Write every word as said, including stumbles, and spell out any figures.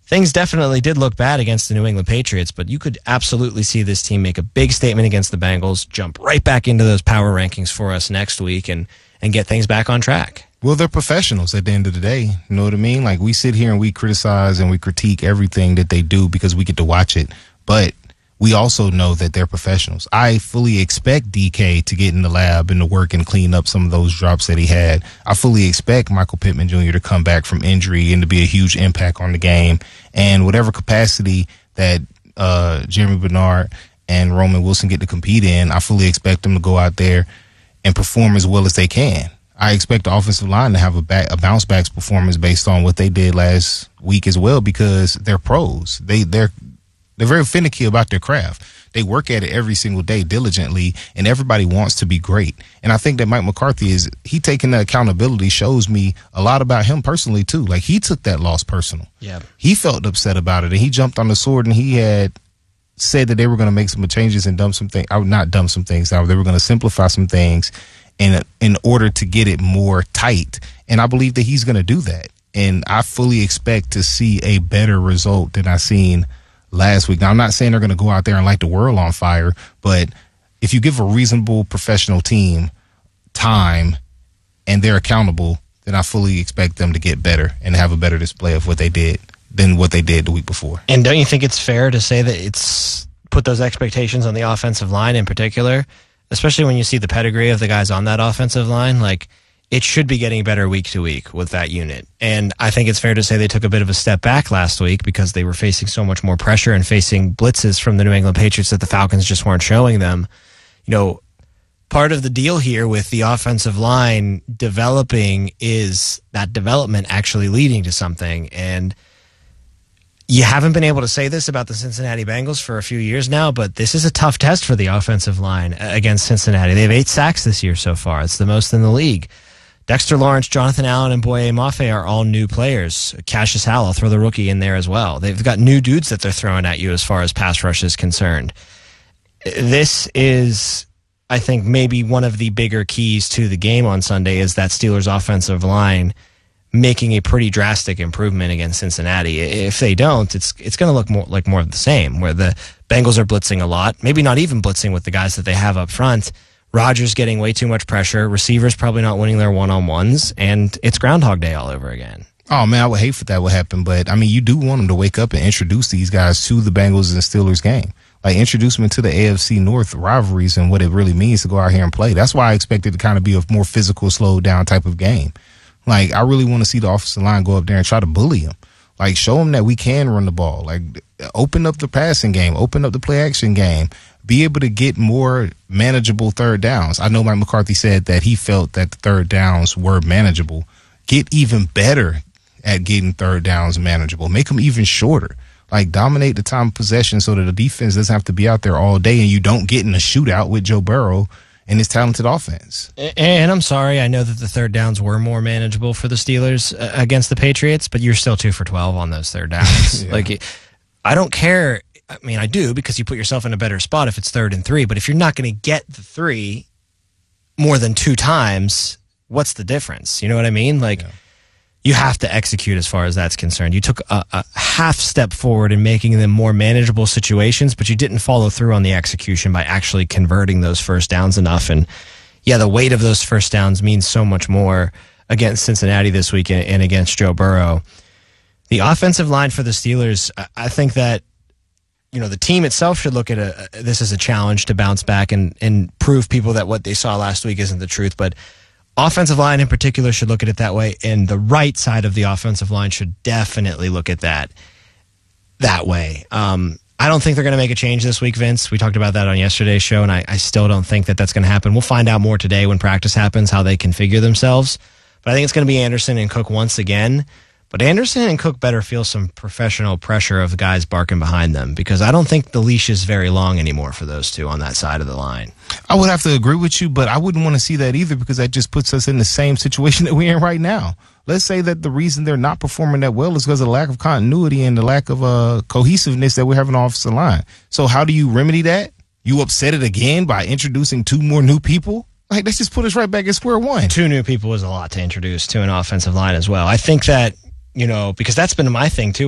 things definitely did look bad against the New England Patriots, but you could absolutely see this team make a big statement against the Bengals, jump right back into those power rankings for us next week, and, and get things back on track. Well, they're professionals at the end of the day. You know what I mean? Like, we sit here and we criticize and we critique everything that they do because we get to watch it. But we also know that they're professionals. I fully expect D K to get in the lab and to work and clean up some of those drops that he had. I fully expect Michael Pittman Junior to come back from injury and to be a huge impact on the game. And whatever capacity that uh, Jeremy Bernard and Roman Wilson get to compete in, I fully expect them to go out there and perform as well as they can. I expect the offensive line to have a, back, a bounce back performance based on what they did last week as well, because they're pros. They they're they're very finicky about their craft. They work at it every single day diligently, and everybody wants to be great. And I think that Mike McCarthy is he taking the accountability shows me a lot about him personally too. Like, he took that loss personal. Yeah, he felt upset about it, and he jumped on the sword, and he had said that they were going to make some changes and dump some things. I would not dump some things out. They were going to simplify some things in in order to get it more tight. And I believe that he's going to do that. And I fully expect to see a better result than I seen last week. Now, I'm not saying they're going to go out there and light the world on fire, but if you give a reasonable professional team time and they're accountable, then I fully expect them to get better and have a better display of what they did than what they did the week before. And don't you think it's fair to say that it's put those expectations on the offensive line in particular, especially when you see the pedigree of the guys on that offensive line? Like, it should be getting better week to week with that unit. And I think it's fair to say they took a bit of a step back last week because they were facing so much more pressure and facing blitzes from the New England Patriots that the Falcons just weren't showing them. You know, part of the deal here with the offensive line developing is that development actually leading to something. And you haven't been able to say this about the Cincinnati Bengals for a few years now, but this is a tough test for the offensive line against Cincinnati. They have eight sacks this year so far. It's the most in the league. Dexter Lawrence, Jonathan Allen, and Boye Mafe are all new players. Cassius Howell, I'll throw the rookie in there as well. They've got new dudes that they're throwing at you as far as pass rush is concerned. This is, I think, maybe one of the bigger keys to the game on Sunday is that Steelers offensive line making a pretty drastic improvement against Cincinnati. If they don't, it's it's going to look more like more of the same, where the Bengals are blitzing a lot, maybe not even blitzing with the guys that they have up front. Rodgers getting way too much pressure, receivers probably not winning their one-on-ones, and it's Groundhog Day all over again. Oh, man, I would hate for that would happen, but, I mean, you do want them to wake up and introduce these guys to the Bengals and Steelers game. Like, introduce them into the A F C North rivalries and what it really means to go out here and play. That's why I expect it to kind of be a more physical, slowed down type of game. Like, I really want to see the offensive line go up there and try to bully them. Like, show them that we can run the ball. Like, open up the passing game, open up the play action game, be able to get more manageable third downs. I know Mike McCarthy said that he felt that the third downs were manageable. Get even better at getting third downs manageable. Make them even shorter. Like, dominate the time of possession so that the defense doesn't have to be out there all day and you don't get in a shootout with Joe Burrow and his talented offense. And I'm sorry, I know that the third downs were more manageable for the Steelers uh, against the Patriots, but you're still two for twelve on those third downs. yeah. Like, I don't care. I mean, I do, because you put yourself in a better spot if it's third and three, but if you're not going to get the three more than two times, what's the difference? You know what I mean? Like, yeah. You have to execute as far as that's concerned. You took a, a half step forward in making them more manageable situations, but you didn't follow through on the execution by actually converting those first downs enough. And yeah, the weight of those first downs means so much more against Cincinnati this week and against Joe Burrow. The offensive line for the Steelers, I think that, you know, the team itself should look at a, this as a challenge to bounce back and, and prove people that what they saw last week isn't the truth, but offensive line in particular should look at it that way, and the right side of the offensive line should definitely look at that that way. Um, I don't think they're going to make a change this week, Vince. We talked about that on yesterday's show, and I, I still don't think that that's going to happen. We'll find out more today when practice happens, how they configure themselves. But I think it's going to be Anderson and Cook once again. But Anderson and Cook better feel some professional pressure of the guys barking behind them, because I don't think the leash is very long anymore for those two on that side of the line. I would have to agree with you, but I wouldn't want to see that either, because that just puts us in the same situation that we're in right now. Let's say that the reason they're not performing that well is because of the lack of continuity and the lack of uh, cohesiveness that we have in the offensive line. So how do you remedy that? You upset it again by introducing two more new people? Like, let's just put us right back at square one. Two new people is a lot to introduce to an offensive line as well. I think that, you know, because that's been my thing too